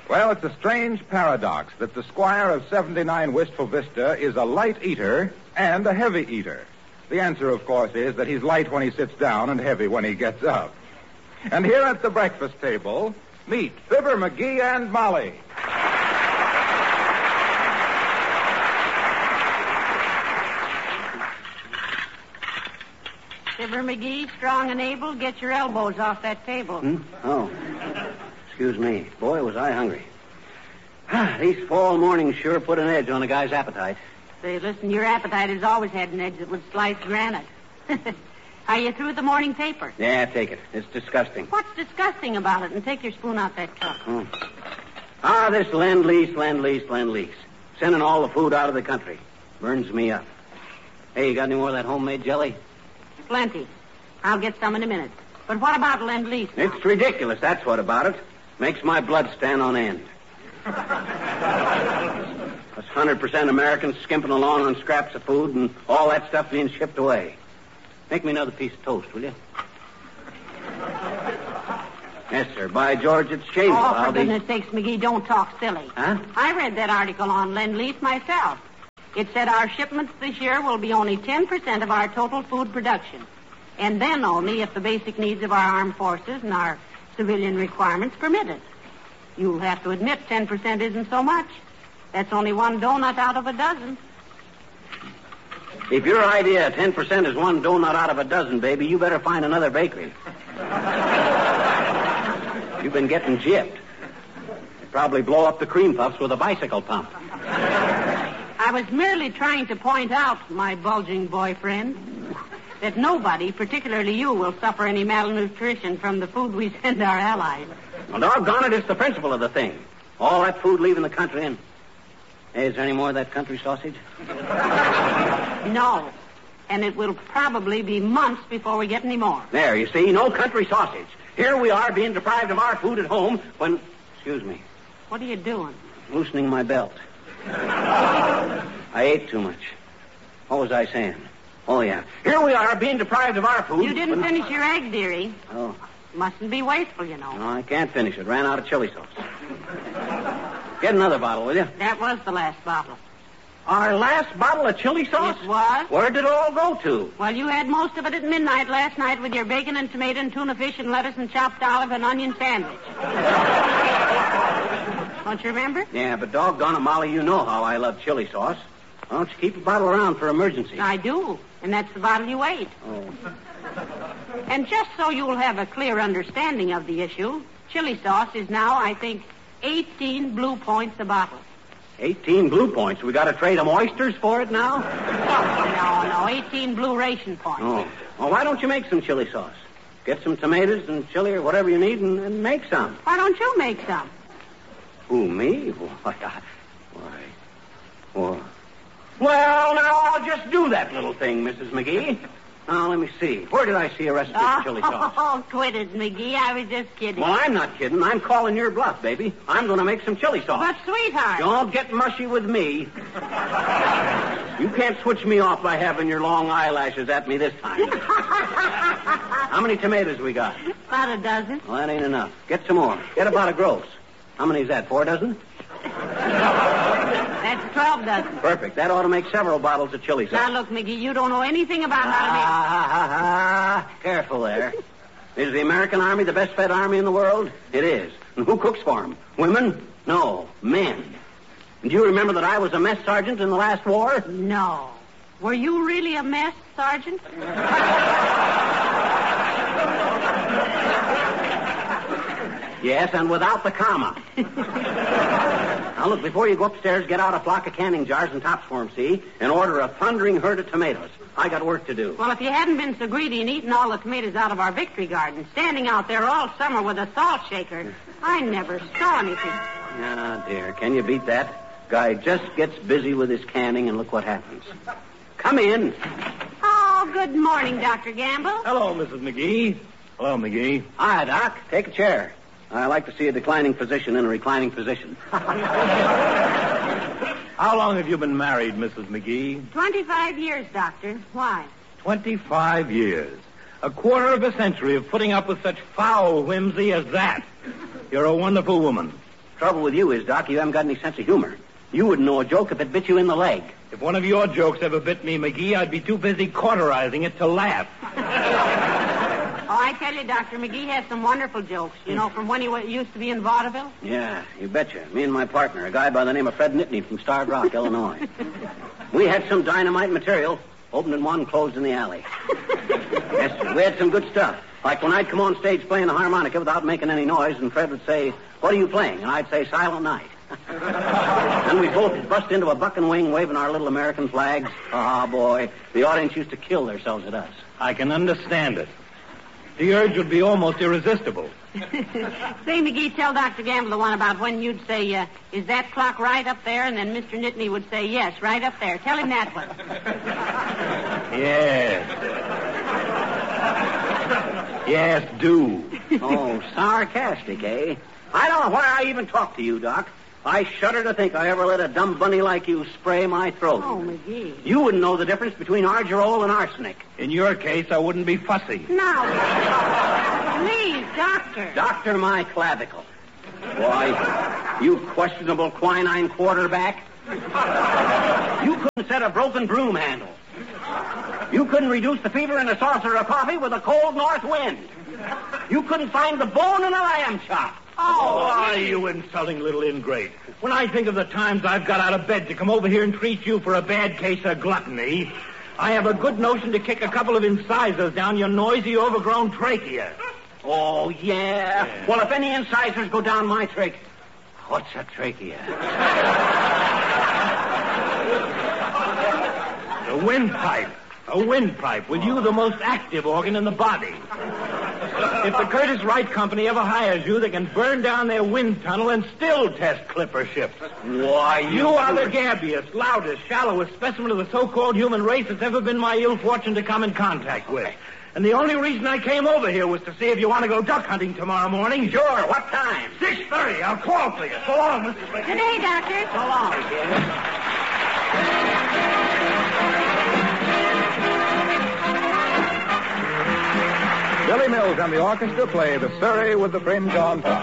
Well, it's a strange paradox that the squire of 79 Wistful Vista is a light eater and a heavy eater. The answer, of course, is that he's light when he sits down and heavy when he gets up. And here at the breakfast table, meet Fibber McGee and Molly. Fibber McGee, strong and able, get your elbows off that table. Oh, excuse me. Boy, was I hungry. These fall mornings sure put an edge on a guy's appetite. Say, listen, your appetite has always had an edge that would slice granite. Are you through with the morning paper? Yeah, take it. It's disgusting. What's disgusting about it? And take your spoon out that cup. This lend-lease. Sending all the food out of the country. Burns me up. Hey, you got any more of that homemade jelly? Plenty. I'll get some in a minute. But what about Lend-Lease now? It's ridiculous, that's what about it. Makes my blood stand on end. Us 100% Americans skimping along on scraps of food and all that stuff being shipped away. Make me another piece of toast, will you? Yes, sir. By George, it's shameful. Oh, for goodness sakes, McGee, don't talk silly. Huh? I read that article on Lend-Lease myself. It said our shipments this year will be only 10% of our total food production. And then only if the basic needs of our armed forces and our civilian requirements permit it. You'll have to admit 10% isn't so much. That's only one donut out of a dozen. If your idea 10% is one donut out of a dozen, baby, you better find another bakery. You've been getting gypped. You'd probably blow up the cream puffs with a bicycle pump. I was merely trying to point out, my bulging boyfriend, that nobody, particularly you, will suffer any malnutrition from the food we send our allies. Well, doggone it, it's the principle of the thing. All that food leaving the country and... Hey, is there any more of that country sausage? No. And it will probably be months before we get any more. There, you see, no country sausage. Here we are being deprived of our food at home when... Excuse me. What are you doing? Loosening my belt. I ate too much. What was I saying? Oh, yeah. Here we are being deprived of our food. You didn't finish your egg, dearie. Oh. Mustn't be wasteful, you know. No, I can't finish it. Ran out of chili sauce. Get another bottle, will you? That was the last bottle. Our last bottle of chili sauce? It was. Where did it all go to? Well, you had most of it at midnight last night with your bacon and tomato and tuna fish and lettuce and chopped olive and onion sandwich. Don't you remember? Yeah, but doggone it, Molly, you know how I love chili sauce. Why don't you keep a bottle around for emergencies? I do, and that's the bottle you ate. Oh. And just so you'll have a clear understanding of the issue, chili sauce is now, I think, 18 blue points a bottle. 18 blue points? We got to trade them oysters for it now? No, 18 blue ration points. Oh. Well, why don't you make some chili sauce? Get some tomatoes and chili or whatever you need and make some. Why don't you make some? Who, me? Why. Well, now I'll just do that little thing, Mrs. McGee. Now, let me see. Where did I see a recipe for chili sauce? Oh, quit it, McGee. I was just kidding. Well, I'm not kidding. I'm calling your bluff, baby. I'm going to make some chili sauce. But, sweetheart... Don't get mushy with me. You can't switch me off by having your long eyelashes at me this time. How many tomatoes we got? About a dozen. Well, that ain't enough. Get some more. Get about a gross. How many is that, 4 dozen? That's 12 dozen. Perfect. That ought to make several bottles of chili sauce. Now, look, McGee, you don't know anything about how to make... Careful there. Is the American Army the best fed army in the world? It is. And who cooks for them? Women? No, men. And do you remember that I was a mess sergeant in the last war? No. Were you really a mess sergeant? Yes, and without the comma. Now, look, before you go upstairs, get out a flock of canning jars and tops for 'em, see? And order a thundering herd of tomatoes. I got work to do. Well, if you hadn't been so greedy and eaten all the tomatoes out of our victory garden, standing out there all summer with a salt shaker, I never saw anything. Ah, dear, can you beat that? Guy just gets busy with his canning, and look what happens. Come in. Oh, good morning, Dr. Gamble. Hello, Mrs. McGee. Hello, McGee. Hi, Doc. Take a chair. I like to see a declining physician in a reclining position. How long have you been married, Mrs. McGee? 25 years, Doctor. Why? 25 years. A quarter of a century of putting up with such foul whimsy as that. You're a wonderful woman. Trouble with you is, Doc, you haven't got any sense of humor. You wouldn't know a joke if it bit you in the leg. If one of your jokes ever bit me, McGee, I'd be too busy cauterizing it to laugh. Oh, I tell you, Dr. McGee has some wonderful jokes. You know, from when he used to be in vaudeville. Yeah, you betcha. Me and my partner, a guy by the name of Fred Nittany from Starved Rock, Illinois. We had some dynamite material. Opened in one, closed in the alley. Yes, sir, we had some good stuff. Like when I'd come on stage playing the harmonica without making any noise, and Fred would say, "What are you playing?" And I'd say, "Silent Night." Then we'd both bust into a buck and wing waving our little American flags. Ah, boy, the audience used to kill themselves at us. I can understand it. The urge would be almost irresistible. Say, McGee, tell Dr. Gamble the one about when you'd say, "Is that clock right up there?" And then Mr. Nittany would say, "Yes, right up there." Tell him that one. Yes. Yes, do. Oh, sarcastic, eh? I don't know why I even talk to you, Doc. I shudder to think I ever let a dumb bunny like you spray my throat. Oh, McGee. You wouldn't know the difference between argyro and arsenic. In your case, I wouldn't be fussy. Now, please, Doctor. Doctor my clavicle. Why, you questionable quinine quarterback. You couldn't set a broken broom handle. You couldn't reduce the fever in a saucer of coffee with a cold north wind. You couldn't find the bone in a lamb chop. Oh, why, you insulting little ingrate. When I think of the times I've got out of bed to come over here and treat you for a bad case of gluttony, I have a good notion to kick a couple of incisors down your noisy, overgrown trachea. Oh, yeah? Well, if any incisors go down my trachea... What's a trachea? A windpipe. A windpipe. With you, the most active organ in the body. If the Curtis Wright Company ever hires you, they can burn down their wind tunnel and still test clipper ships. Why, You are the gabbiest, loudest, shallowest specimen of the so-called human race that's ever been my ill fortune to come in contact with. And the only reason I came over here was to see if you want to go duck hunting tomorrow morning. Sure, what time? 6:30. I'll call for you. So long, Mrs. McGee. Good day, Doctor. So long, kid. Billy Mills and the orchestra play The Surrey with the Fringe on Top.